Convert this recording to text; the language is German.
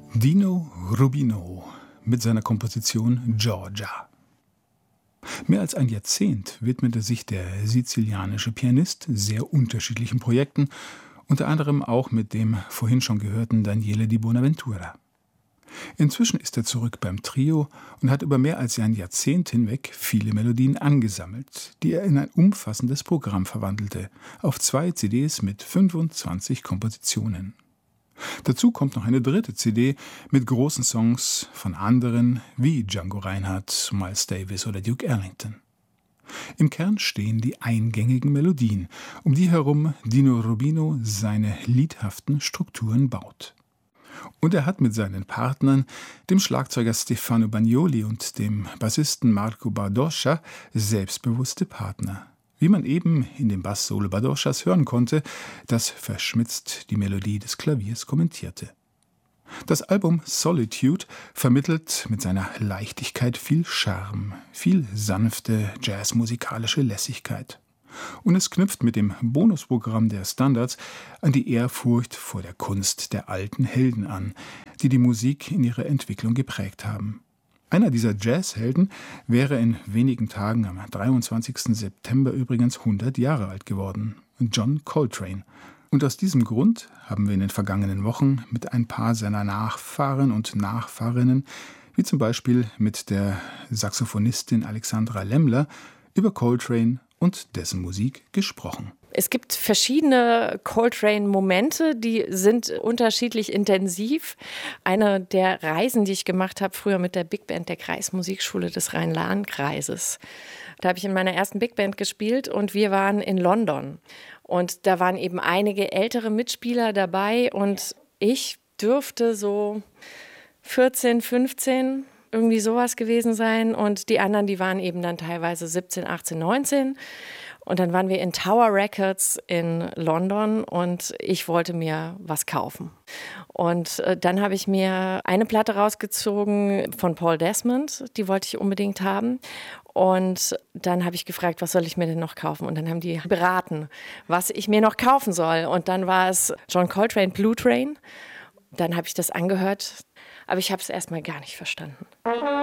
Dino Rubino mit seiner Komposition Georgia. Mehr als ein Jahrzehnt widmete sich der sizilianische Pianist sehr unterschiedlichen Projekten, unter anderem auch mit dem vorhin schon gehörten Daniele di Bonaventura. Inzwischen ist er zurück beim Trio und hat über mehr als ein Jahrzehnt hinweg viele Melodien angesammelt, die er in ein umfassendes Programm verwandelte, auf 2 CDs mit 25 Kompositionen. Dazu kommt noch eine 3. CD mit großen Songs von anderen wie Django Reinhardt, Miles Davis oder Duke Ellington. Im Kern stehen die eingängigen Melodien, um die herum Dino Rubino seine liedhaften Strukturen baut. Und er hat mit seinen Partnern, dem Schlagzeuger Stefano Bagnoli und dem Bassisten Marco Bardoscia, selbstbewusste Partner. Wie man eben in dem Bass-Solo Bardoscias hören konnte, das verschmitzt die Melodie des Klaviers kommentierte. Das Album Solitude vermittelt mit seiner Leichtigkeit viel Charme, viel sanfte jazzmusikalische Lässigkeit. Und es knüpft mit dem Bonusprogramm der Standards an die Ehrfurcht vor der Kunst der alten Helden an, die die Musik in ihrer Entwicklung geprägt haben. Einer dieser Jazzhelden wäre in wenigen Tagen am 23. September übrigens 100 Jahre alt geworden, John Coltrane. Und aus diesem Grund haben wir in den vergangenen Wochen mit ein paar seiner Nachfahren und Nachfahrinnen, wie zum Beispiel mit der Saxophonistin Alexandra Lämmler, über Coltrane und dessen Musik gesprochen. Es gibt verschiedene Coltrane-Momente, die sind unterschiedlich intensiv. Eine der Reisen, die ich gemacht habe, früher mit der Big Band der Kreismusikschule des Rhein-Lahn-Kreises. Da habe ich in meiner ersten Big Band gespielt und wir waren in London. Und da waren eben einige ältere Mitspieler dabei und ich dürfte so 14, 15 irgendwie sowas gewesen sein. Und die anderen, die waren eben dann teilweise 17, 18, 19. Und dann waren wir in Tower Records in London und ich wollte mir was kaufen. Und dann habe ich mir eine Platte rausgezogen von Paul Desmond, die wollte ich unbedingt haben. Und dann habe ich gefragt, was soll ich mir denn noch kaufen? Und dann haben die beraten, was ich mir noch kaufen soll. Und dann war es John Coltrane, Blue Train. Dann habe ich das angehört, aber ich habe es erstmal gar nicht verstanden.